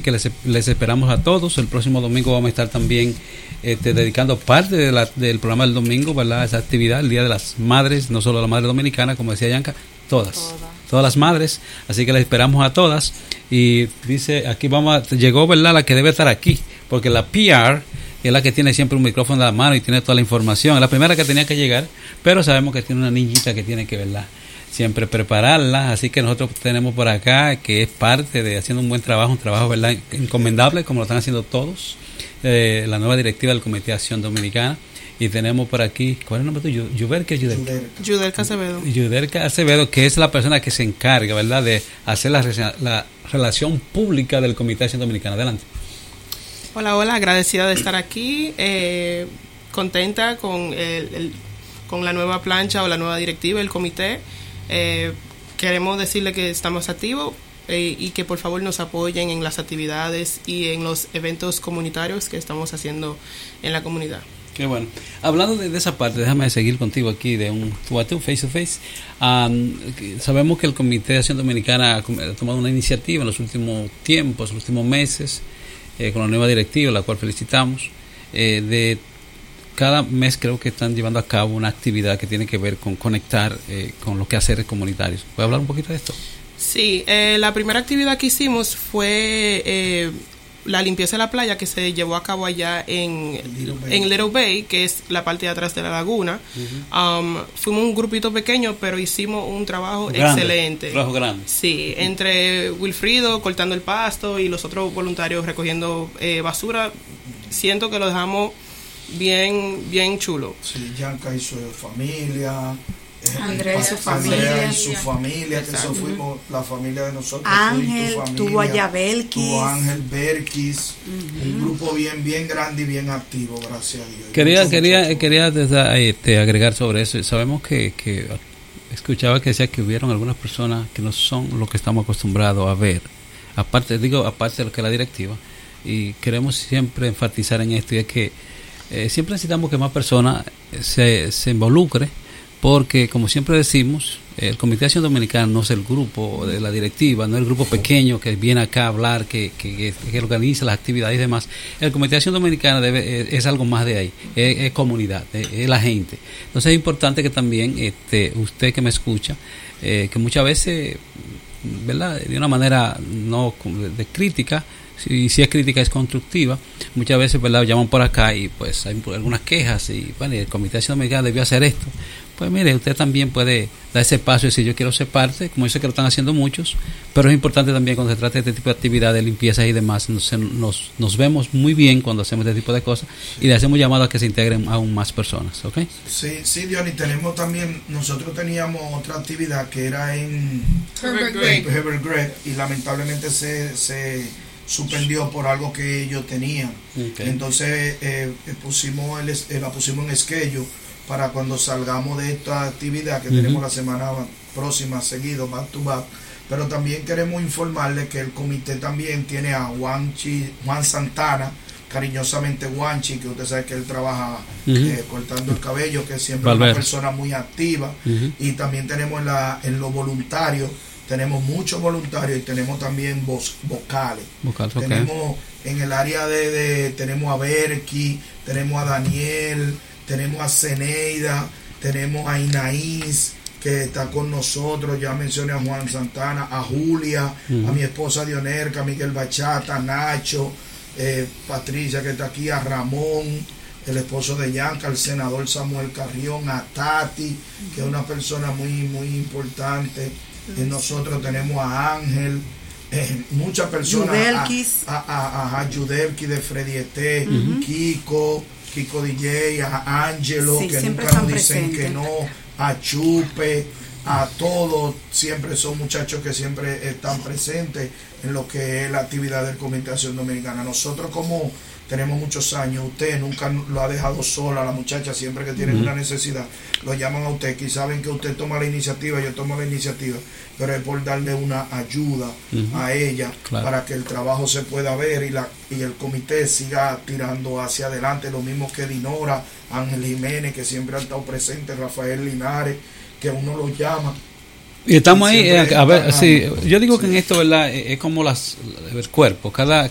que les esperamos a todos. El próximo domingo vamos a estar también dedicando parte del programa del domingo, ¿verdad?, a esa actividad, el Día de las Madres, no solo la madre dominicana, como decía Yanka, todas las madres, así que les esperamos a todas. Y dice, aquí llegó, ¿verdad?, la que debe estar aquí, porque la PR es la que tiene siempre un micrófono en la mano y tiene toda la información, es la primera que tenía que llegar, pero sabemos que tiene una niñita que tiene que, ¿verdad?, siempre prepararla, así que nosotros tenemos por acá, que es parte de haciendo un buen trabajo, un trabajo, ¿verdad?, encomendable, como lo están haciendo todos, la nueva directiva del Comité de Acción Dominicana. Y tenemos por aquí, ¿cuál es el nombre tuyo? Yudelka Acevedo, que es la persona que se encarga, ¿verdad?, de hacer la relación pública del Comité de Acción Dominicana. Adelante. Hola, agradecida de estar aquí, contenta con con la nueva plancha o la nueva directiva del comité. Queremos decirle que estamos activos y que por favor nos apoyen en las actividades y en los eventos comunitarios que estamos haciendo en la comunidad. Qué bueno. Hablando de esa parte, déjame seguir contigo aquí de un face to face. Sabemos que el Comité de Acción Dominicana ha tomado una iniciativa en los últimos tiempos, en los últimos meses, con la nueva directiva, la cual felicitamos. De cada mes creo que están llevando a cabo una actividad que tiene que ver con conectar con los quehaceres comunitarios. ¿Puede hablar un poquito de esto? Sí, la primera actividad que hicimos fue la limpieza de la playa, que se llevó a cabo allá en Little Bay, que es la parte de atrás de la laguna. Fuimos un grupito pequeño, pero hicimos un trabajo excelente. Un trabajo grande. Sí, entre Wilfrido cortando el pasto y los otros voluntarios recogiendo basura, siento que lo dejamos bien chulo. Sí, Yanka y su familia, Andrea y su familia, que eso fuimos la familia de nosotros. Ángel, tuvo allá Belkis. Tuvo Ángel Berkis, un grupo bien grande y bien activo, gracias a Dios. Quería agregar sobre eso. Sabemos que escuchaba que decía que hubieron algunas personas que no son lo que estamos acostumbrados a ver, aparte de lo que la directiva, y queremos siempre enfatizar en esto, y es que siempre necesitamos que más personas se involucren, porque como siempre decimos, el Comité de Acción Dominicana no es el grupo de la directiva, no es el grupo pequeño que viene acá a hablar, que organiza las actividades y demás. El Comité de Acción Dominicana es algo más de ahí, es comunidad, es la gente. Entonces es importante que también usted que me escucha, que muchas veces, ¿verdad?, de una manera no de crítica, si es crítica es constructiva, muchas veces, ¿verdad?, llaman por acá y pues hay algunas quejas y bueno, el Comité de Acción Dominicana debió hacer esto. Pues mire, usted también puede dar ese paso y decir, yo quiero ser parte, como yo sé que lo están haciendo muchos, pero es importante también cuando se trata de este tipo de actividades, limpieza y demás, nos vemos muy bien cuando hacemos este tipo de cosas, y le hacemos llamado a que se integren aún más personas, ¿ok? Sí, Diony, nosotros teníamos otra actividad que era en Herbert Gregg, y lamentablemente se suspendió por algo que ellos tenían. Okay. Entonces la pusimos en schedule para cuando salgamos de esta actividad que tenemos la semana próxima seguido, back to back. Pero también queremos informarles que el comité también tiene a Juan Santana, cariñosamente Juanchi, que usted sabe que él trabaja cortando el cabello, que es siempre una persona muy activa. Y también tenemos en los voluntarios, tenemos muchos voluntarios y tenemos también vocales. Okay. Tenemos en el área tenemos a Berky, tenemos a Daniel, tenemos a Zeneida, tenemos a Inaís, que está con nosotros, ya mencioné a Juan Santana, a Julia, a mi esposa Dionerca, a Miguel Bachata, a Nacho, Patricia, que está aquí, a Ramón, el esposo de Yanka, al senador Samuel Carrión, a Tati, que es una persona muy importante. Nosotros tenemos a Ángel, muchas personas, a Yudelki de Freddy Ete, Kiko DJ, a Angelo, que nunca nos dicen que no, a Chupe, a todos, siempre son muchachos que siempre están presentes en lo que es la actividad del Comité de Acción Dominicana. Nosotros, como tenemos muchos años, usted nunca lo ha dejado sola, la muchacha siempre que tienen una necesidad, lo llaman a usted, que saben que usted toma la iniciativa, yo tomo la iniciativa, pero es por darle una ayuda a ella, claro, para que el trabajo se pueda ver y el comité siga tirando hacia adelante, lo mismo que Dinora, Ángel Jiménez, que siempre han estado presentes, Rafael Linares, que uno lo llama. Y estamos ahí, a ver, sí, yo digo que en esto, ¿verdad?, es como el cuerpo, cada